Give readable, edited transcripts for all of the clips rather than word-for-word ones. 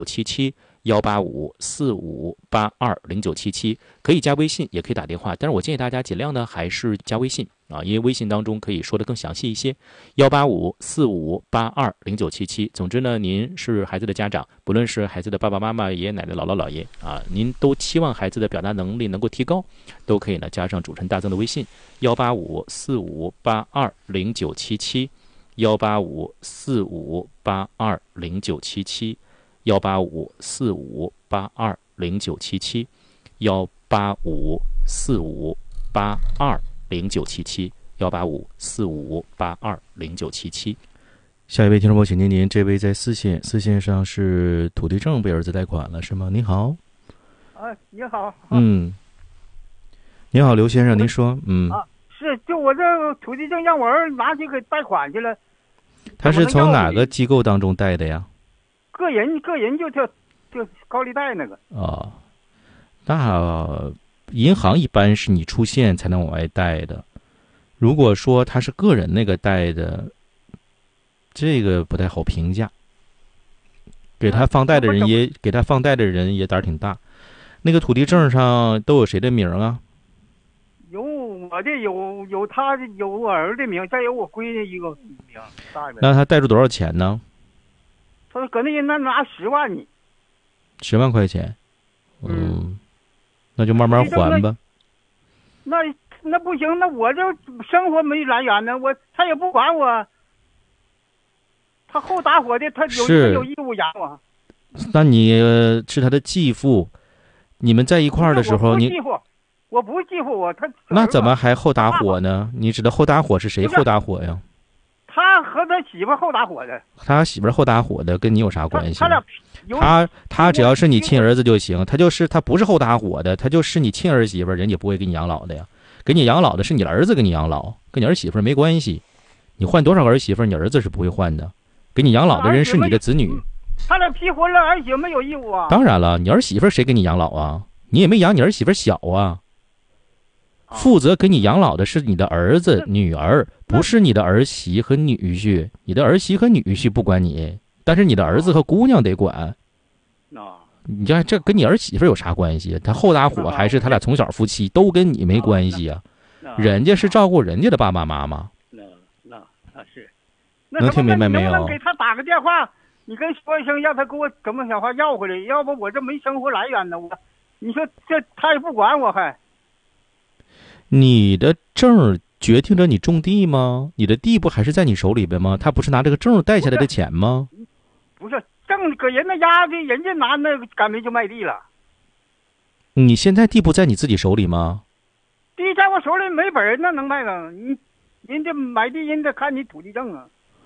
18545820977，可以加微信，也可以打电话。但是我建议大家尽量呢还是加微信啊，因为微信当中可以说的更详细一些。18545820977。总之呢，您是孩子的家长，不论是孩子的爸爸妈妈、爷爷奶奶、姥姥姥爷啊，您都期望孩子的表达能力能够提高，都可以呢加上主持人大增的微信18545820977。18545820977。18545820977。18545820977。18545820977。下一位听众朋友，请您，这位在四线上是土地证被儿子贷款了是吗？您好。 你好。 您好，刘先生，您说。 是，就我这土地证让我儿拿去给贷款去了。 他是从哪个机构当中贷的呀？ 个人就高利贷那个。 那银行一般是你出现才能往外贷的。如果说他是个人那个贷的，这个不太好评价。给他放贷的人也胆儿挺大。那个土地证上都有谁的名啊？ 有我的，有他的，有我儿的名，再有我闺女一个名。 那他贷出多少钱呢？ 他搁那人那拿10万呢。 10万块钱。那就慢慢还吧。 那不行，那我这生活没来源呢，他也不管我。他后打火的，他有义务养我。 那你是他的继父，你们在一块儿的时候， 我不继父我他。 那怎么还后打火呢？你指的后打火是谁后打火呀？ 他和他媳妇后打火的。 他媳妇后打火的，跟你有啥关系？ 他只要是你亲儿子就行，他不是后打火的，他就是你亲儿媳妇，人家不会给你养老的呀。给你养老的是你儿子给你养老，跟你儿媳妇没关系。你换多少个儿媳妇，你儿子是不会换的。给你养老的人是你的子女。 他俩批婚了，儿媳妇没有义务啊。 当然了，你儿媳妇谁给你养老啊？你也没养你儿媳妇小啊。负责给你养老的是你的儿子、女儿，不是你的儿媳和女婿。你的儿媳和女婿不管你，但是你的儿子和姑娘得管。你这跟你儿媳妇有啥关系？他后打火还是他俩从小夫妻，都跟你没关系啊。人家是照顾人家的爸爸妈妈。 是。 能听明白没有？ 能不能给他打个电话？你跟说一声，让他给我怎么想法要回来，要不我这没生活来源呢。你说这他也不管我还。 你的证决定着你种地吗？你的地不还是在你手里边吗？他不是拿这个证贷下来的钱吗？ 不是，证搁人那压的，人家拿那赶没就卖地了。 你现在地不在你自己手里吗？ 地在我手里没本，那能卖了？人家买地，人家看你土地证啊。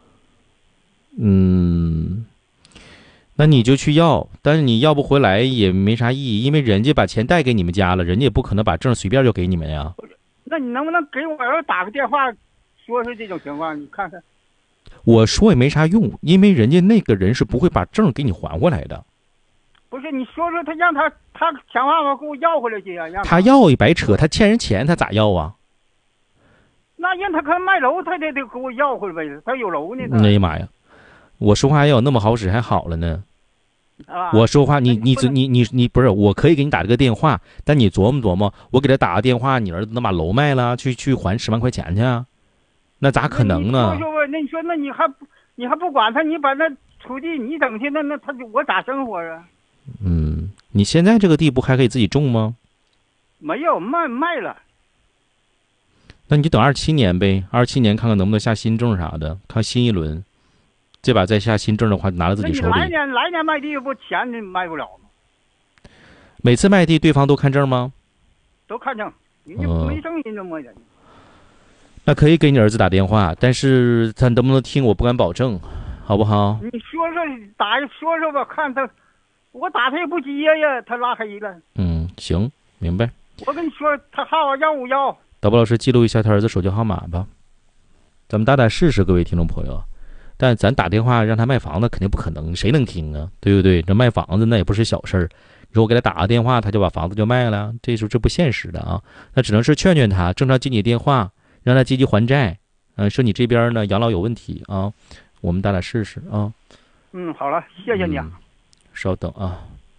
那你就去要，但是你要不回来也没啥意义，因为人家把钱贷给你们家了，人家也不可能把证随便就给你们呀。 那你能不能给我儿子打个电话，说说这种情况？你看看。 我说也没啥用，因为人家那个人是不会把证给你还回来的。 不是，你说说他让他想办法给我要回来去呀。 他要也白扯，他欠人钱，他咋要啊？ 那让他看卖楼，他得给我要回来呗，他有楼呢。 哎呀妈呀！我说话要有那么好使还好了呢。我说话你不是，我可以给你打这个电话，但你琢磨琢磨，我给他打个电话，你儿子能把楼卖了去还10万块钱去啊？那咋可能呢？ 那你说那你还不管他，你把那土地你整去，那我咋生活啊？ 你现在这个地不还可以自己种吗？ 没有，卖了。 那你就等27年呗，27年看看能不能下新证啥的，看新一轮。这把再下新证的话，拿到自己手里。 来年卖地不钱你卖不了吗？ 每次卖地对方都看证吗？ 都看证，人家没证人这么人。 那可以给你儿子打电话，但是他能不能听我不敢保证，好不好？ 你说说吧，看他，我打他也不接呀，他拉黑了。 行，明白。 我跟你说，他号151。 导播老师记录一下他儿子手机号码吧，咱们打试试，各位听众朋友。但咱打电话让他卖房子肯定不可能，谁能听啊？对不对？这卖房子那也不是小事儿。你说我给他打个电话，他就把房子就卖了，这不现实的啊。那只能是劝劝他，正常接你电话，让他积极还债。说你这边呢养老有问题啊，我们打试试啊。 好了，谢谢你啊。 稍等啊，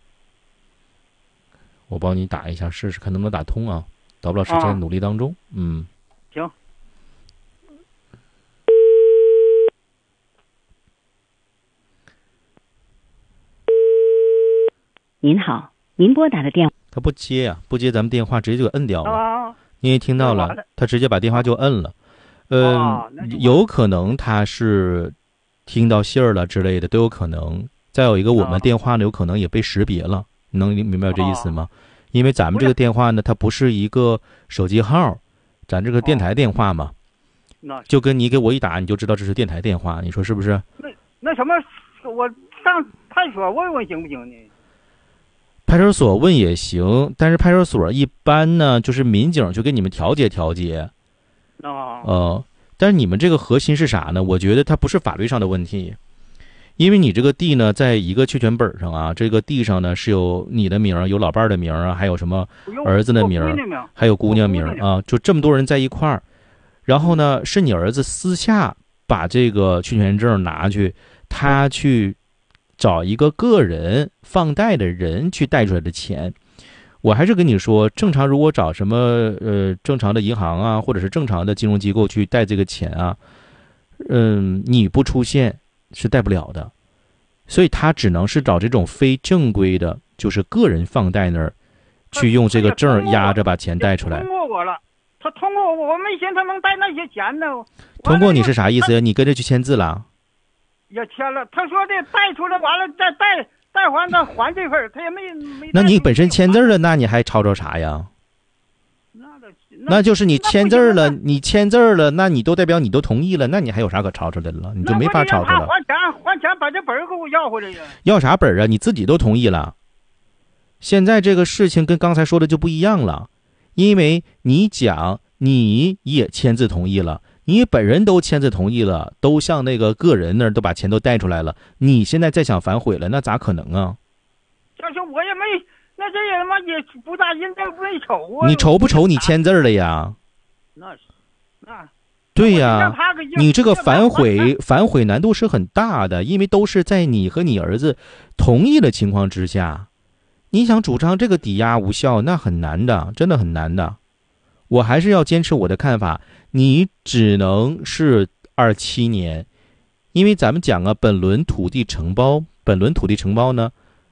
我帮你打一下试试，看能不能打通啊。到不了时间，努力当中。 行。 您好，您拨打的电话他不接呀，不接咱们电话直接就给摁掉了。你也听到了，他直接把电话就摁了。有可能他是听到信儿了之类的都有可能。再有一个，我们电话呢有可能也被识别了，你能明白这意思吗？因为咱们这个电话呢，它不是一个手机号，咱这个电台电话嘛，就跟你给我一打，你就知道这是电台电话，你说是不是？ 那什么，我上派出所问问行不行呢？ 派出所问也行，但是派出所一般呢，就是民警就给你们调解调解。但是你们这个核心是啥呢？我觉得它不是法律上的问题，因为你这个地呢，在一个确权本上啊，这个地上呢是有你的名，有老伴的名啊，还有什么儿子的名，还有姑娘名啊，就这么多人在一块儿。然后呢，是你儿子私下把这个确权证拿去，他去找一个个人放贷的人去贷出来的钱。我还是跟你说，正常如果找什么正常的银行啊，或者是正常的金融机构去贷这个钱啊，你不出现是贷不了的，所以他只能是找这种非正规的，就是个人放贷那儿去用这个证压着把钱贷出来。 通过我了，他通过我没寻思他能贷那些钱呢。 通过你是啥意思呀？你跟着去签字了？ 也签了，他说的贷出来完了再贷还他还这份，他也没。 那你本身签字了，那你还吵吵啥呀？那就是你签字了，那你都代表你都同意了，那你还有啥可吵吵的了？你就没法吵吵了。 还钱把这本给我要回来呀！ 要啥本啊？你自己都同意了。现在这个事情跟刚才说的就不一样了，因为你讲你也签字同意了。你本人都签字同意了，都向那个个人那儿都把钱都贷出来了，你现在再想反悔了，那咋可能啊？ 但是我也没，那这也他妈也不大应该没瞅啊。 你瞅不瞅你签字了呀？ 那对呀，你这个反悔难度是很大的，因为都是在你和你儿子同意的情况之下，你想主张这个抵押无效，那很难的，真的很难的。我还是要坚持我的看法，你只能是27年，因为咱们讲啊，本轮土地承包呢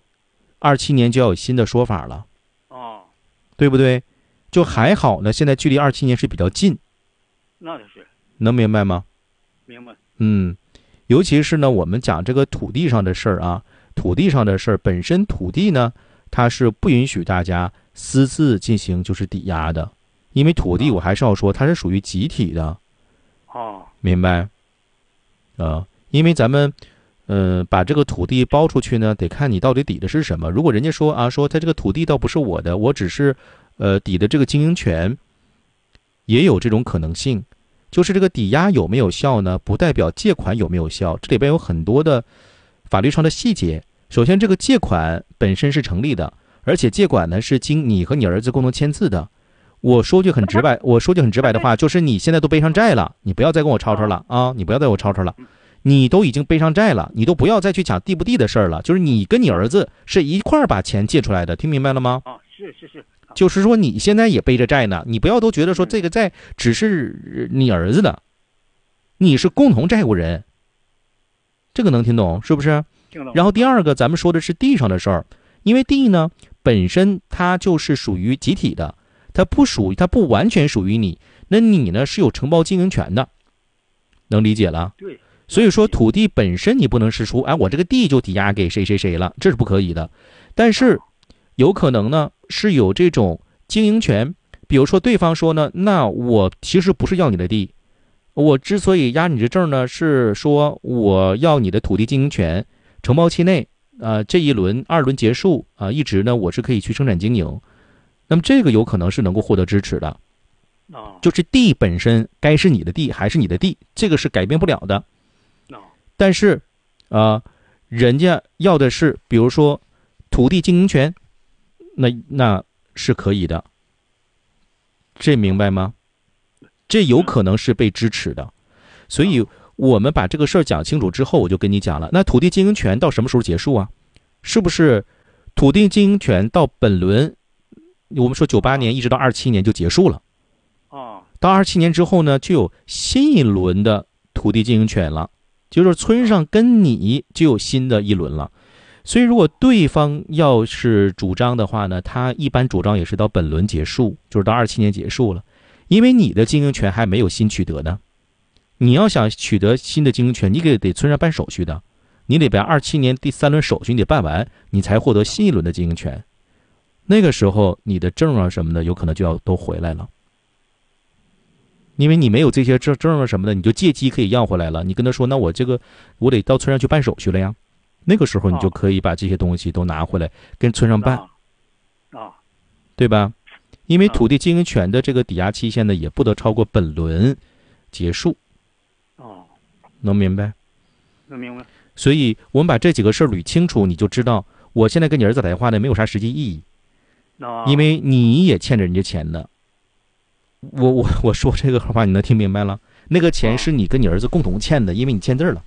，27年就要有新的说法了，对不对？就还好呢，现在距离27年是比较近， 那是能明白吗？ 明白。 尤其是呢，我们讲这个土地上的事儿啊，土地上的事儿本身，土地呢，它是不允许大家私自进行就是抵押的。因为土地我还是要说它是属于集体的，明白？因为咱们把这个土地包出去呢，得看你到底抵的是什么。如果人家说他这个土地倒不是我的，我只是抵的这个经营权，也有这种可能性。就是这个抵押有没有效呢？不代表借款有没有效，这里边有很多的法律上的细节。首先，这个借款本身是成立的，而且借款呢是经你和你儿子共同签字的。我说句很直白的话，就是你现在都背上债了，你不要再跟我吵吵了啊！你不要再跟我吵吵了，你都已经背上债了，你都不要再去讲地不地的事儿了。就是你跟你儿子是一块儿把钱借出来的，听明白了吗？ 是。 就是说你现在也背着债呢，你不要都觉得说这个债只是你儿子的，你是共同债务人，这个能听懂是不是？然后第二个，咱们说的是地上的事儿，因为地呢本身它就是属于集体的。它不完全属于你，那你呢是有承包经营权的，能理解了？ 对。 所以说土地本身你不能是说，我这个地就抵押给谁谁谁了，这是不可以的。但是有可能呢是有这种经营权，比如说对方说呢，那我其实不是要你的地，我之所以押你这证呢，是说我要你的土地经营权，承包期内这一轮2轮结束一直呢我是可以去生产经营。那么这个有可能是能够获得支持的，就是地本身该是你的地还是你的地，这个是改变不了的。但是人家要的是比如说土地经营权，那是可以的，这明白吗？这有可能是被支持的。所以我们把这个事儿讲清楚之后，我就跟你讲了，那土地经营权到什么时候结束啊？ 是不是土地经营权到本轮，我们说98年一直到27年就结束了。到27年之后呢，就有新一轮的土地经营权了，就是村上跟你就有新的一轮了。所以如果对方要是主张的话呢，他一般主张也是到本轮结束，就是到27年结束了，因为你的经营权还没有新取得呢。你要想取得新的经营权，你得村上办手续的，你得把27年第3轮手续你得办完，你才获得新一轮的经营权。那个时候你的证啊什么的有可能就要都回来了，因为你没有这些证啊什么的，你就借机可以要回来了。你跟他说，那我得到村上去办手续了呀。那个时候你就可以把这些东西都拿回来跟村上办，对吧？因为土地经营权的这个抵押期限呢，也不得超过本轮结束。能明白？ 能明白。 所以我们把这几个事儿捋清楚，你就知道我现在跟你儿子打电话呢没有啥实际意义，因为你也欠着人家钱呢。我说这个话你能听明白了？那个钱是你跟你儿子共同欠的，因为你签字了。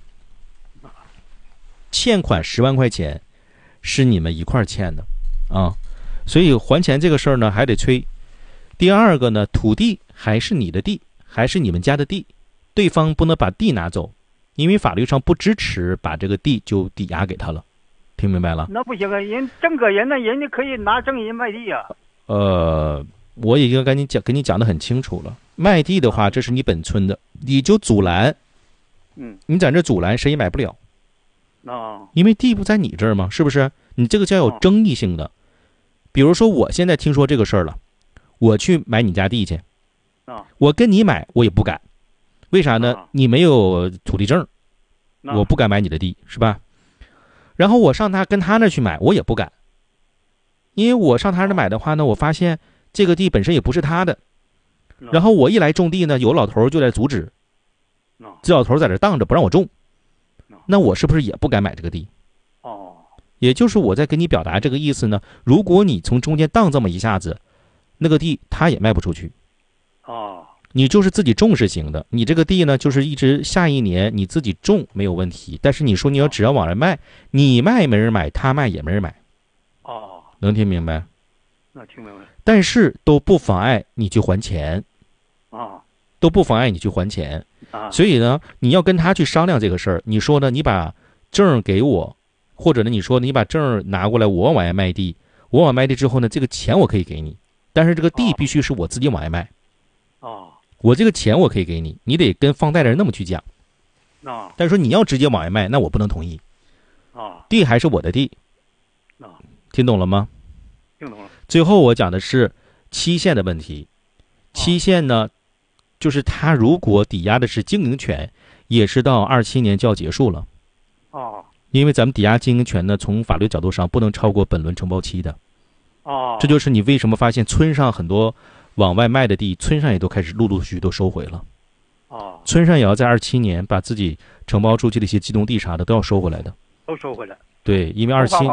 欠款10万块钱是你们一块儿欠的啊，所以还钱这个事儿呢还得催。第二个呢，土地还是你的地，还是你们家的地，对方不能把地拿走，因为法律上不支持把这个地就抵押给他了。听明白了？ 那不行啊，人正个人呢，人家可以拿正人卖地呀。 我已经跟你讲得很清楚了。卖地的话，这是你本村的，你就阻拦，你在这阻拦谁也买不了。因为地不在你这儿嘛，是不是？你这个叫有争议性的。比如说我现在听说这个事儿了，我去买你家地去，我跟你买我也不敢，为啥呢？你没有土地证，我不敢买你的地，是吧？然后我上跟他那去买我也不敢，因为我上他那买的话呢，我发现这个地本身也不是他的，然后我一来种地呢，有老头就在阻止，这老头在这当着不让我种，那我是不是也不敢买这个地？也就是我在跟你表达这个意思呢，如果你从中间当这么一下子，那个地他也卖不出去。你就是自己种是行的，你这个地呢就是一直下一年你自己种没有问题，但是你说你要只要往外卖，你卖没人买，他卖也没人买。能听明白？ 那听明白。 但是都不妨碍你去还钱。都不妨碍你去还钱。所以呢，你要跟他去商量这个事儿。你说呢？你把证给我，或者呢，你说你把证拿过来，我往外卖地，我往外卖地之后呢，这个钱我可以给你，但是这个地必须是我自己往外卖。我这个钱我可以给你，你得跟放贷的人那么去讲。但是说你要直接往外卖，那我不能同意。地还是我的地。听懂了吗？ 听懂了。 最后我讲的是期限的问题。期限呢，就是他如果抵押的是经营权，也是到27年就要结束了。因为咱们抵押经营权呢，从法律角度上不能超过本轮承包期的。这就是你为什么发现村上很多往外卖的地，村上也都开始陆续都收回了。村上也要在27年把自己承包出去的一些机动地啥的都要收回来的。 都收回来。 对，因为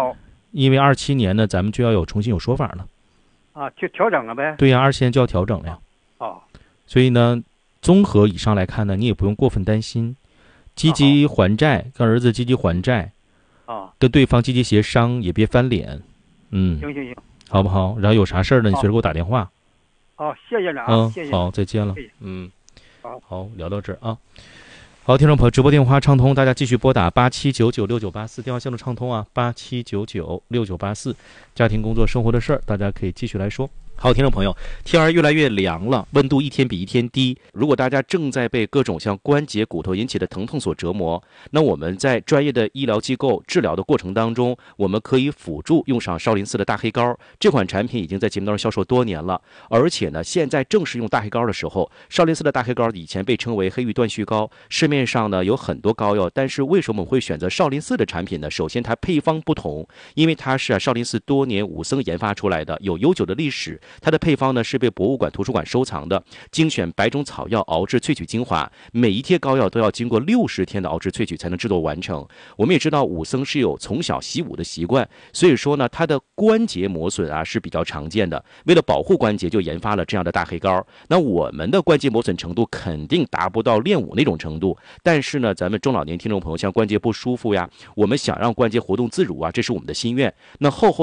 27年呢，咱们就要重新有说法了。 就调整了呗。 对呀，27年就要调整了呀。所以呢，综合以上来看呢，你也不用过分担心，积极还债，跟儿子积极还债，跟对方积极协商，也别翻脸。 行， 好不好？然后有啥事儿呢，你随时给我打电话。 谢谢了谢谢。 好，再见了。好，聊到这儿啊。好，听众朋友，直播电话畅通，大家继续拨打87996984，电话线路畅通啊，87996984，家庭、工作、生活的事儿，大家可以继续来说。好，听众朋友，天儿越来越凉了，温度一天比一天低。如果大家正在被各种像关节、骨头引起的疼痛所折磨，那我们在专业的医疗机构治疗的过程当中，我们可以辅助用上少林寺的大黑膏。这款产品已经在节目当中销售多年了，而且呢，现在正是用大黑膏的时候。少林寺的大黑膏以前被称为黑玉断续膏，市面上呢有很多膏药，但是为什么我们会选择少林寺的产品呢？首先，它配方不同，因为它是少林寺多年武僧研发出来的，有悠久的历史。 它的配方呢是被博物馆、图书馆收藏的，精选100种草药熬制萃取精华，每一贴膏药都要经过60天的熬制萃取才能制作完成。我们也知道武僧是有从小习武的习惯，所以说呢，它的关节磨损啊是比较常见的。为了保护关节，就研发了这样的大黑膏。那我们的关节磨损程度肯定达不到练武那种程度，但是呢，咱们中老年听众朋友像关节不舒服呀，我们想让关节活动自如啊，这是我们的心愿。那厚